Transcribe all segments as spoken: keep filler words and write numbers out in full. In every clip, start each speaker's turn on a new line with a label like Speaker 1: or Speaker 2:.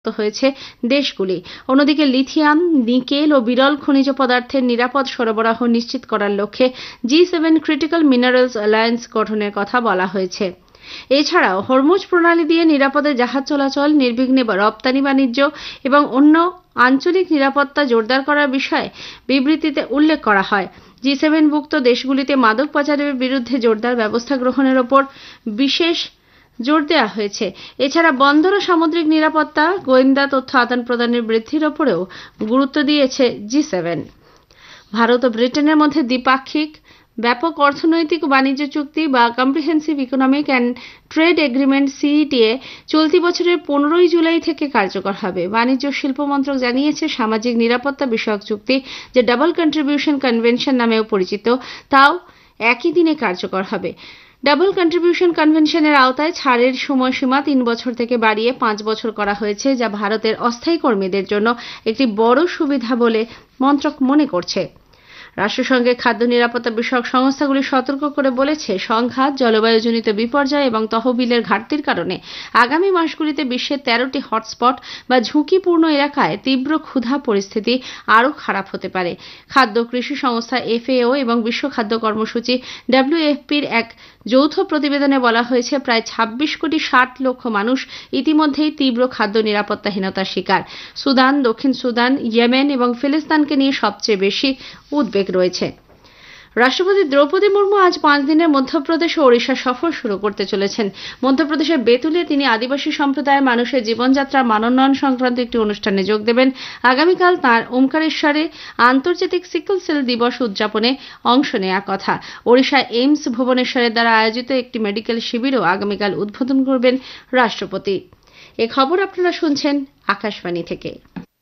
Speaker 1: হয়েছে দেশগুলি। অন্যদিকে লিথিয়াম, নিকেল ও বিরল খনিজ পদার্থের নিরাপদ সরবরাহ নিশ্চিত করার লক্ষ্যে G seven critical minerals alliance গঠনের কথা বলা হয়েছে। এছাড়াও হরমুজ প্রণালী দিয়ে নিরাপদে জাহাজ চলাচল, নির্বিঘ্নে রপ্তানি বাণিজ্য এবং অন্য আঞ্চলিক নিরাপত্তা জোরদার করার বিষয়ে বিবৃতিতে উল্লেখ করা হয়। জি সেভেন ভুক্ত দেশগুলিতে মাদক পাচারের বিরুদ্ধে জোরদার ব্যবস্থা গ্রহণের ওপর বিশেষ জোর দেওয়া হয়েছে। এছাড়া বন্দর ও সামুদ্রিক নিরাপত্তা, গোয়েন্দা তথ্য আদান প্রদানের বৃদ্ধির ওপরেও গুরুত্ব দিয়েছে জি সেভেন। ভারত ও ব্রিটেনের মধ্যে দ্বিপাক্ষিক ব্যাপক অর্থনৈতিক ও বাণিজ্য চুক্তি বা comprehensive economic and trade agreement সিইটিএ চলতি বছরের পনেরোই জুলাই থেকে কার্যকর হবে। বাণিজ্য ও শিল্প মন্ত্রক জানিয়েছে, সামাজিক নিরাপত্তা বিষয়ক চুক্তি, যে ডাবল কন্ট্রিবিউশন কনভেনশন নামেও পরিচিত, তাও একই দিনে কার্যকর হবে। ডাবল কন্ট্রিবিউশন কনভেনশনের আওতায় ছাড়ের সময়সীমা তিন বছর থেকে বাড়িয়ে পাঁচ বছর করা হয়েছে, যা ভারতের অস্থায়ী কর্মীদের জন্য একটি বড় সুবিধা বলে মন্ত্রক মনে করছে। রাষ্ট্রসংঘের খাদ্য নিরাপত্তা বিষয়ক সংস্থাগুলি সতর্ক করে বলেছে, সংঘাত, জলবায়ুজনিত বিপর্যয় এবং তহবিলের ঘাটতির কারণে আগামী মাসগুলিতে বিশ্বের তেরোটি হটস্পট বা ঝুঁকিপূর্ণ এলাকায় তীব্র ক্ষুধা পরিস্থিতি আরও খারাপ হতে পারে। খাদ্য কৃষি সংস্থা এফএও এবং বিশ্ব খাদ্য কর্মসূচি ডব্লিউএফপির এক যৌথ প্রতিবেদনে বলা হয়েছে, প্রায় ছাব্বিশ কোটি ষাট লক্ষ মানুষ ইতিমধ্যেই তীব্র খাদ্য নিরাপত্তাহীনতার শিকার। সুদান, দক্ষিণ সুদান, ইয়েমেন এবং ফিলিস্তিনকে নিয়ে সবচেয়ে বেশি উদ্বেগ রয়েছে। রাষ্ট্রপতি দ্রৌপদী মুর্মু আজ পাঁচ দিনের মধ্যপ্রদেশ ও ওড়িশা সফর শুরু করতে চলেছেন। মধ্যপ্রদেশের বেতুলে তিনি আদিবাসী সম্প্রদায়ের মানুষের জীবনযাত্রার মানোন্নয়ন সংক্রান্ত একটি অনুষ্ঠানে যোগ দেবেন। আগামীকাল তাঁর ওমকারেশ্বরে আন্তর্জাতিক সিকল সেল দিবস উদযাপনে অংশ নেওয়ার কথা। ওড়িশার এইমস ভুবনেশ্বরের দ্বারা আয়োজিত একটি মেডিকেল শিবিরও আগামীকাল উদ্বোধন করবেন রাষ্ট্রপতি। এ খবর আপনারা শুনছেন আকাশবাণী থেকে।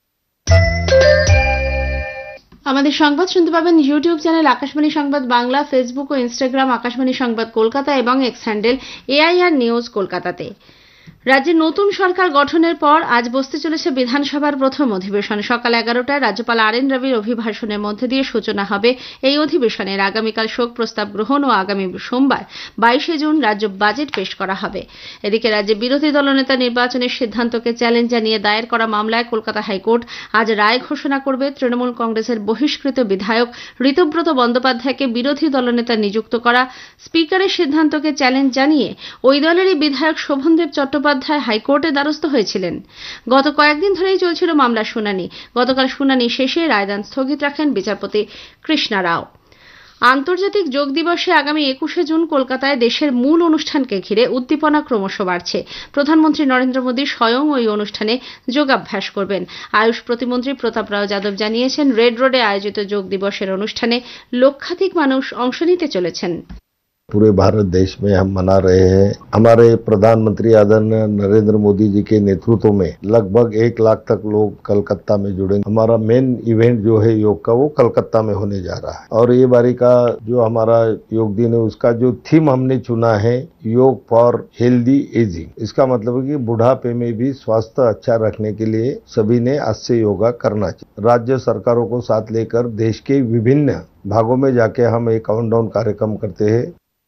Speaker 1: আমাদের সংবাদ শুনতে পাবেন ইউটিউব চ্যানেল আকাশবাণী সংবাদ বাংলা, ফেসবুক ও ইনস্টাগ্রাম আকাশবাণী সংবাদ কলকাতা এবং এক্স হ্যান্ডেল এআইআর নিউজ কলকাতাতে। রাজ্যে নতুন সরকার গঠনের পর আজ বসতে চলেছে বিধানসভার প্রথম অধিবেশন। সকাল এগারোটায় রাজ্যপাল আর এন রবির অভিভাষণের মধ্যে দিয়ে সূচনা হবে এই অধিবেশনের। আগামীকাল শোক প্রস্তাব গ্রহণ ও আগামী সোমবার বাইশে জুন রাজ্য বাজেট পেশ করা হবে। এদিকে রাজ্যে বিরোধী দলনেতা নির্বাচনের সিদ্ধান্তকে চ্যালেঞ্জ জানিয়ে দায়ের করা মামলায় কলকাতা হাইকোর্ট আজ রায় ঘোষণা করবে। তৃণমূল কংগ্রেসের বহিষ্কৃত বিধায়ক ঋতব্রত বন্দ্যোপাধ্যায়কে বিরোধী দলনেতা নিযুক্ত করা স্পিকারের সিদ্ধান্তকে চ্যালেঞ্জ জানিয়ে ওই দলেরই বিধায়ক শোভনদেব চট্টোপাধ্যায় হাইকোর্টে দ্বারস্থ হয়েছিলেন। গত কয়েকদিন ধরেই চলছিল মামলার শুনানি। গতকাল শুনানি শেষে রায়দান স্থগিত রাখেন বিচারপতি কৃষ্ণা রাও। আন্তর্জাতিক যোগ দিবসে আগামী একুশে জুন কলকাতায় দেশের মূল অনুষ্ঠানকে ঘিরে উদ্দীপনা ক্রমশ বাড়ছে। প্রধানমন্ত্রী নরেন্দ্র মোদী স্বয়ং ওই অনুষ্ঠানে যোগাভ্যাস করবেন। আয়ুষ প্রতিমন্ত্রী প্রতাপ রাও যাদব জানিয়েছেন, রেড রোডে আয়োজিত যোগ দিবসের অনুষ্ঠানে লক্ষাধিক মানুষ অংশ নিতে চলেছেন।
Speaker 2: पूरे भारत देश में हम मना रहे हैं। हमारे प्रधानमंत्री आदरणीय नरेंद्र मोदी जी के नेतृत्व में लगभग एक लाख तक लोग कलकत्ता में जुड़ेंगे। हमारा मेन इवेंट जो है योग का, वो कलकत्ता में होने जा रहा है। और ये बारी का जो हमारा योग दिन है, उसका जो थीम हमने चुना है, योग फॉर हेल्दी एजिंग। इसका मतलब है कि बुढ़ापे में भी स्वास्थ्य अच्छा रखने के लिए सभी ने आज से योगा करना चाहिए। राज्य सरकारों को साथ लेकर देश के विभिन्न भागों में जाके हम एक काउंटडाउन कार्यक्रम करते हैं।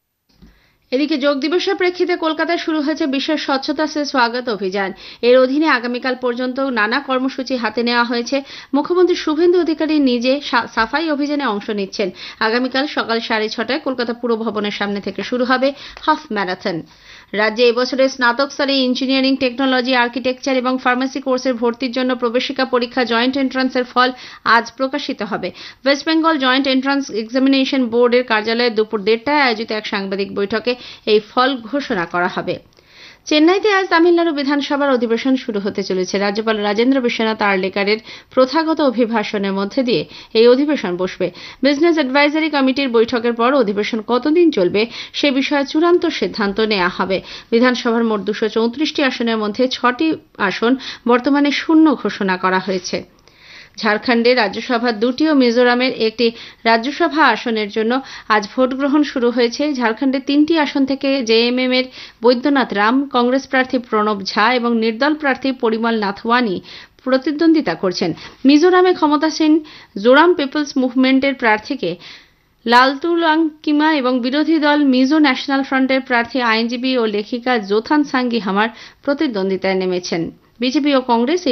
Speaker 1: এদিকে যোগ দিবসের প্রেক্ষিতে কলকাতায় শুরু হয়েছে বিশেষ স্বচ্ছতা সে স্বাগত অভিযান। এর অধীনে আগামীকাল পর্যন্ত নানা কর্মসূচি হাতে নেওয়া হয়েছে। মুখ্যমন্ত্রী শুভেন্দু অধিকারী নিজে সাফাই অভিযানে অংশ নিচ্ছেন। আগামীকাল সকাল সাড়ে ছটায় কলকাতা পুর ভবনের সামনে থেকে শুরু হবে হাফ ম্যারাথন। রাজ্যে এবছরের স্নাতক স্তরে ইঞ্জিনিয়ারিং, টেকনোলজি, আর্কিটেকচার এবং ফার্মেসি কোর্সের ভর্তির জন্য প্রবেশিকা পরীক্ষা জয়েন্ট এন্ট্রান্সের ফল আজ প্রকাশিত হবে। West Bengal joint entrance examination বোর্ডের কার্যালয়ে দুপুর দেড়টায় আয়োজিত এক সাংবাদিক বৈঠকে এই ফল ঘোষণা করা হবে। চেন্নাইতে আজ তামিলনাড়ু বিধানসভার অধিবেশন শুরু হতে চলেছে। রাজ্যপাল রাজেন্দ্র বিশ্বনাথ আর্লেকারের প্রথাগত অভিভাষণের মধ্যে দিয়ে এই অধিবেশন বসবে। বিজনেস অ্যাডভাইজারি কমিটির বৈঠকের পর অধিবেশন কতদিন চলবে সে বিষয়ে চূড়ান্ত সিদ্ধান্ত নেওয়া হবে। বিধানসভার মোট দুশো চৌত্রিশটি আসনের মধ্যে ছটি আসন বর্তমানে শূন্য ঘোষণা করা হয়েছে। ঝাড়খণ্ডে রাজ্যসভার দুটি ও মিজোরামের একটি রাজ্যসভা আসনের জন্য আজ ভোট গ্রহণ শুরু হয়েছে। ঝাড়খণ্ডের তিনটি আসন থেকে জেএমএম এর বৈদ্যনাথ রাম, কংগ্রেস প্রার্থী প্রণব ঝা এবং নির্দল প্রার্থী পরিমল নাথওয়ানি প্রতিদ্বন্দ্বিতা করছেন। মিজোরামে ক্ষমতাসীন জোরাম পিপলস মুভমেন্টের প্রার্থীকে লালতুলাংকিমা এবং বিরোধী দল মিজো ন্যাশনাল ফ্রন্টের প্রার্থী আইনজীবী ও লেখিকা জোথান সাঙ্গি হামার প্রতিদ্বন্দ্বিতায় নেমেছেন। বিজেপি ও কংগ্রেস